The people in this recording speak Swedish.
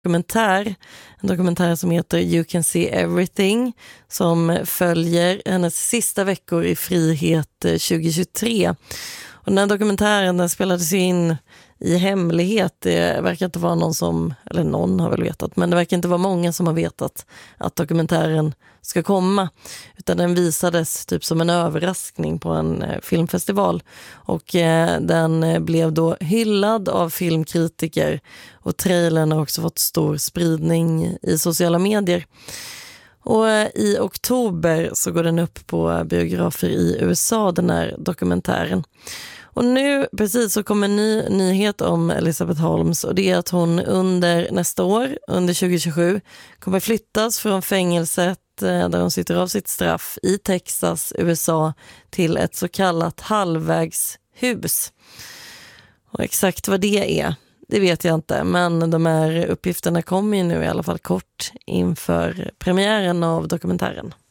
en dokumentär som heter You Can See Everything, som följer hennes sista veckor i frihet 2023. Och den här dokumentären, den spelades in i hemlighet. Det verkar inte vara någon som, eller någon har väl vetat, men det verkar inte vara många som har vetat att dokumentären ska komma, utan den visades typ som en överraskning på en filmfestival, och den blev då hyllad av filmkritiker, och trailern har också fått stor spridning i sociala medier. Och i oktober så går den upp på biografer i USA, den här dokumentären. Och nu precis så kommer en ny nyhet om Elizabeth Holmes, och det är att hon under nästa år, under 2027, kommer flyttas från fängelset där hon sitter av sitt straff i Texas, USA, till ett så kallat halvvägshus. Och exakt vad det är, det vet jag inte, men de här uppgifterna kommer ju nu i alla fall kort inför premiären av dokumentären.